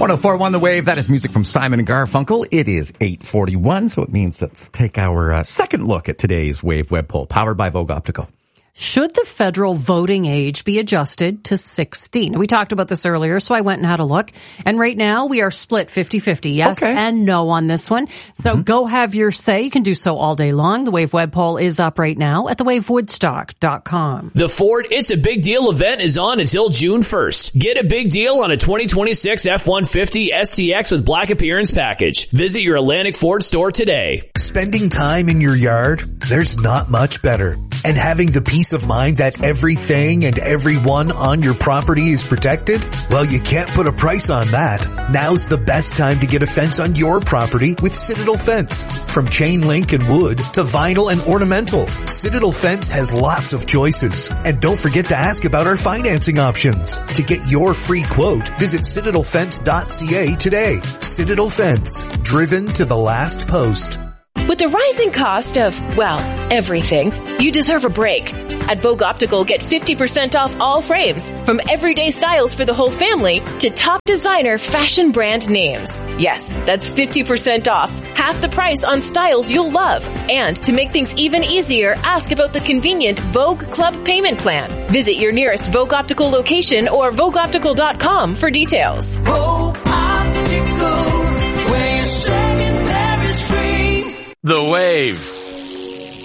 104.1 The Wave. That is music from Simon and Garfunkel. It is 8:41, so it means let's take our second look at today's Wave web poll, powered by Vogue Optical. Should the federal voting age be adjusted to 16? We talked about this earlier, so I went and had a look. And right now, we are split 50-50, yes and no on this one. So go have your say. You can do so all day long. The Wave web poll is up right now at thewavewoodstock.com. The Ford It's a Big Deal event is on until June 1st. Get a big deal on a 2026 F-150 STX with Black Appearance Package. Visit your Atlantic Ford store today. Spending time in your yard? There's not much better. And having the peace of mind that everything and everyone on your property is protected? Well, you can't put a price on that. Now's the best time to get a fence on your property with Citadel Fence. From chain link and wood to vinyl and ornamental, Citadel Fence has lots of choices. And don't forget to ask about our financing options. To get your free quote, visit citadelfence.ca today. Citadel Fence, driven to the last post. With the rising cost of, well, everything, you deserve a break. At Vogue Optical, get 50% off all frames, from everyday styles for the whole family to top designer fashion brand names. Yes, that's 50% off, half the price on styles you'll love. And to make things even easier, ask about the convenient Vogue Club payment plan. Visit your nearest Vogue Optical location or VogueOptical.com for details. Vogue Optical, where you're saying there is free. The Wave.